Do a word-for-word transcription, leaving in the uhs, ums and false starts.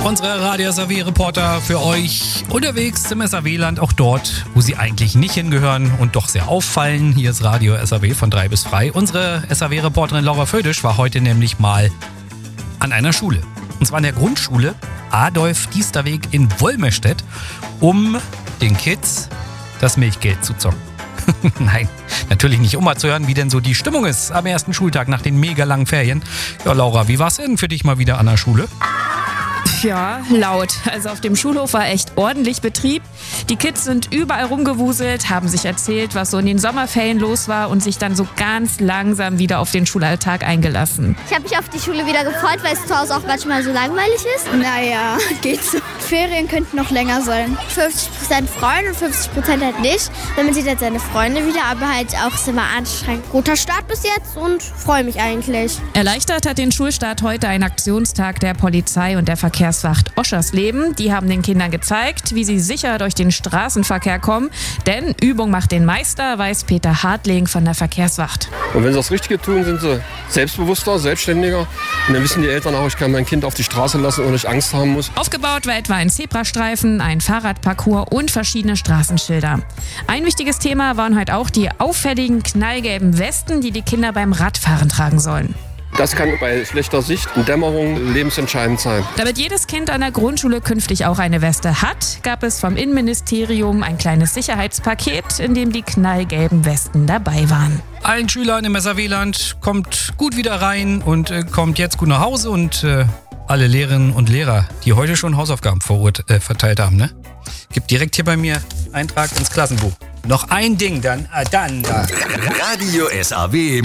Unsere Radio S A W-Reporter für euch unterwegs im S A W-Land, auch dort, wo sie eigentlich nicht hingehören und doch sehr auffallen. Hier ist Radio S A W von drei bis frei. Unsere S A W-Reporterin Laura Födisch war heute nämlich mal an einer Schule. Und zwar in der Grundschule Adolf-Diesterweg in Wolmirstedt, um den Kids das Milchgeld zu zocken. Nein, natürlich nicht, um mal zu hören, wie denn so die Stimmung ist am ersten Schultag nach den mega langen Ferien. Ja, Laura, wie war's denn für dich mal wieder an der Schule? Ja, laut. Also auf dem Schulhof war echt ordentlich Betrieb. Die Kids sind überall rumgewuselt, haben sich erzählt, was so in den Sommerferien los war und sich dann so ganz langsam wieder auf den Schulalltag eingelassen. Ich habe mich auf die Schule wieder gefreut, weil es zu Hause auch manchmal so langweilig ist. Naja, geht so. Ferien könnten noch länger sein. fünfzig Prozent Freunde und fünfzig Prozent halt nicht. Dann sieht halt seine Freunde wieder, aber halt auch ist immer anstrengend. Guter Start bis jetzt und freue mich eigentlich. Erleichtert hat den Schulstart heute ein Aktionstag der Polizei und der Verkehrswacht Oschersleben. Die haben den Kindern gezeigt, wie sie sicher durch den Straßenverkehr kommen. Denn Übung macht den Meister, weiß Peter Hartling von der Verkehrswacht. Und wenn sie das Richtige tun, sind sie selbstbewusster, selbstständiger. Und dann wissen die Eltern auch, ich kann mein Kind auf die Straße lassen, ohne ich Angst haben muss. Aufgebaut war etwa ein Zebrastreifen, ein Fahrradparcours und verschiedene Straßenschilder. Ein wichtiges Thema waren heute auch die auffälligen knallgelben Westen, die die Kinder beim Radfahren tragen sollen. Das kann bei schlechter Sicht und Dämmerung lebensentscheidend sein. Damit jedes Kind an der Grundschule künftig auch eine Weste hat, gab es vom Innenministerium ein kleines Sicherheitspaket, in dem die knallgelben Westen dabei waren. Allen Schülern im S A W-Land kommt gut wieder rein und äh, kommt jetzt gut nach Hause. Und äh, alle Lehrerinnen und Lehrer, die heute schon Hausaufgaben verurt, äh, verteilt haben, ne? Gibt direkt hier bei mir Eintrag ins Klassenbuch. Noch ein Ding, dann, äh, dann. Da. Radio S A W.